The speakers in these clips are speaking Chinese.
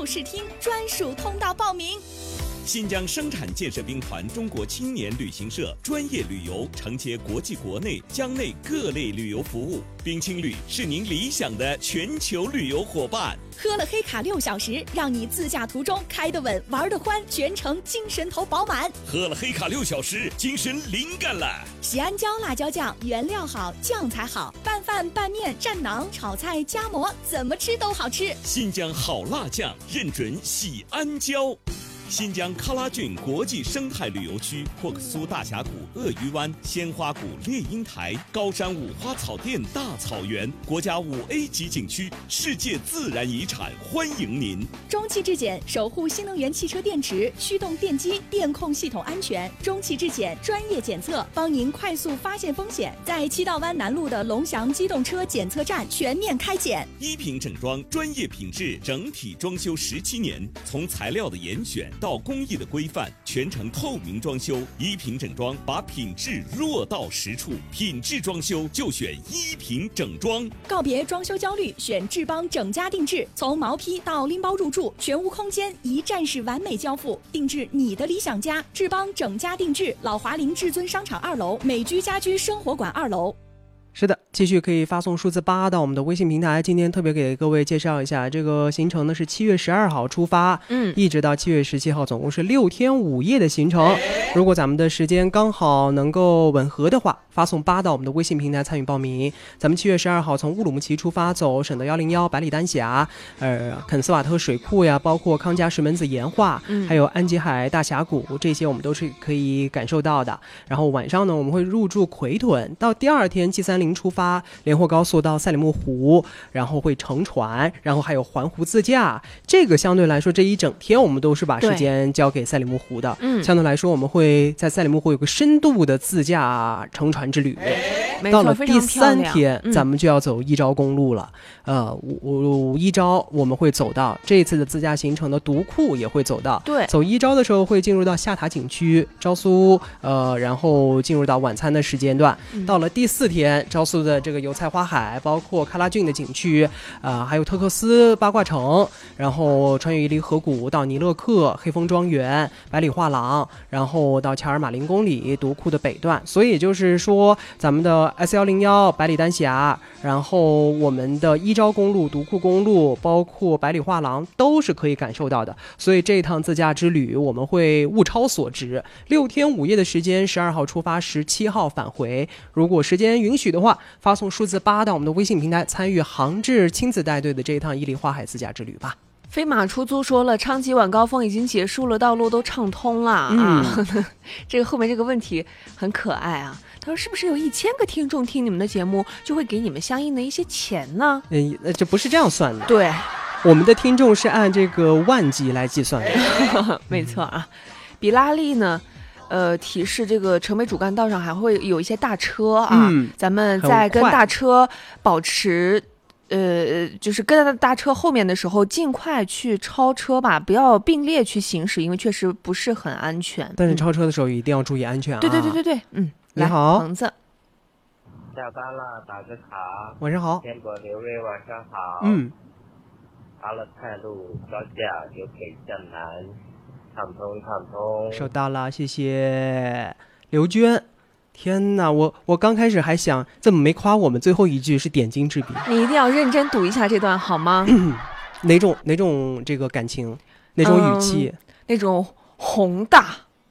试听专属通道报名。 新疆生产建设兵团中国青年旅行社专业旅游承接国际国内疆内各类旅游服务，冰青旅是您理想的全球旅游伙伴。 喝了黑卡6小时，让你自驾途中开得稳，玩得欢，全程精神头饱满。 喝了黑卡6小时，精神灵感了。 喜安椒辣椒酱，原料好，酱才好，拌饭、拌面、蘸馕、炒菜、夹馍，怎么吃都好吃。 新疆好辣酱，认准喜安椒。新疆喀拉峻国际生态旅游区霍克苏大峡谷、鳄鱼湾、鲜花谷、猎鹰台、高山五花草甸大草原，国家5A 级景区，世界自然遗产，欢迎您。 中汽质检守护新能源汽车电池、驱动电机、电控系统安全。中汽质检专业检测，帮您快速发现风险。在七道湾南路的龙翔机动车检测站全面开检。 一品整装，专业品质，整体装修17年，从材料的严选到工艺的规范，全程透明装修。一品整装把品质落到实处，品质装修就选一品整装。 告别装修焦虑，选智邦整家定制，从毛坯到拎包入住，全屋空间一站式完美交付，定制你的理想家。智邦整家定制，老华林至尊商场2楼，美居家居生活馆2楼。 是的，继续可以发送数字8到我们的微信平台。今天特别给各位介绍一下这个行程呢，是7月12号出发，一直到7月17号，总共是6天5夜的行程。如果咱们的时间刚好能够吻合的话，发送8到我们的微信平台参与报名。咱们7月12号从乌鲁木齐出发，走省道101、百里丹峡、肯斯瓦特水库呀，包括康佳石门子岩画，还有安吉海大峡谷，这些我们都是可以感受到的。然后晚上呢，我们会入住奎屯，到第二天G30出发，连霍高速到赛里木湖，然后会乘船，然后还有环湖自驾。这个相对来说，这一整天我们都是把时间交给赛里木湖的。相对来说，我们会在赛里木湖有个深度的自驾乘船之旅。到了第3天，咱们就要走一招公路了。一招我们会走到这一次的自驾行程的独库也会走到。 对， 走一招的时候会进入到下塔景区、昭苏，然后进入到晚餐的时间段。到了第4天，昭苏的这个油菜花海，包括喀拉峻的景区，还有特克斯八卦城，然后穿越伊犁河谷到尼勒克、黑风庄园、百里画廊，然后到恰尔马林公里独库的北段。所以就是说，咱们的 S101、百里丹峡，然后我们的一招公路、独库公路，包括百里画廊，都是可以感受到的。所以这一趟自驾之旅，我们会物超所值。6天5夜的时间，12号出发，17号返回。如果时间允许的话，发送数字8到我们的微信平台，参与杭志亲子带队的这一趟伊犁花海自驾之旅吧。 飞马出租说了，昌吉晚高峰已经结束了，道路都畅通了啊。这个后面这个问题很可爱啊。他说是不是有1000个听众听你们的节目，就会给你们相应的一些钱呢？ 这不是这样算的。 对， 我们的听众是按这个万级来计算的。 没错啊。比拉利呢提示这个城北主干道上还会有一些大车啊，咱们在跟大车保持就是跟在大车后面的时候，尽快去超车吧，不要并列去行驶，因为确实不是很安全。 但是超车的时候一定要注意安全啊！ 对， 你好， 鹏子， 下班了，打个卡。 晚上好， 天博刘瑞，晚上好。阿勒泰路高架就北向南，畅通。 收到了，谢谢刘娟。天哪，我刚开始还想怎么没夸我们，最后一句是点睛之笔。 你一定要认真读一下这段好吗？ 哪种这个感情，哪种语气？ 那种宏大，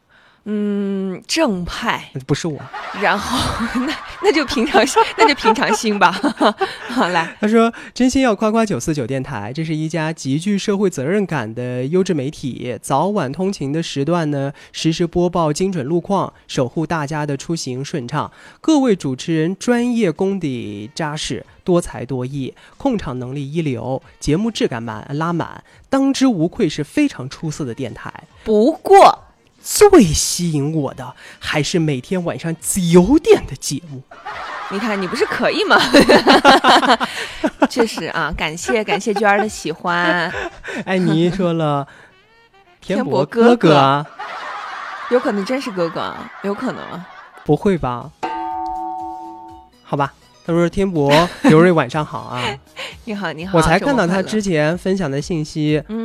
正派。 不是我。 然后那就平常心吧。好来， 他说真心要夸夸949电台，这是一家极具社会责任感的优质媒体，早晚通勤的时段呢，实时播报精准路况，守护大家的出行顺畅。各位主持人专业功底扎实，多才多艺，控场能力一流，节目质感拉满，当之无愧是非常出色的电台。 不过最吸引我的还是每天晚上9点的节目。 你看，你不是可以吗？确实啊，感谢娟儿的喜欢。 艾妮说了， 天博哥哥， 有可能真是哥哥，有可能。 不会吧？好吧。他说天博刘瑞晚上好啊。 你好，我才看到他之前分享的信息。